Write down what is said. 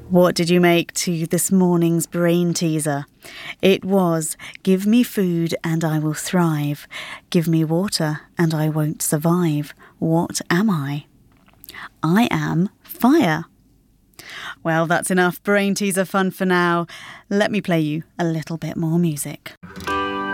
What did you make to this morning's brain teaser? It was, give me food and I will thrive. Give me water and I won't survive. What am I? I am fire. Well, that's enough brain teaser fun for now. Let me play you a little bit more music.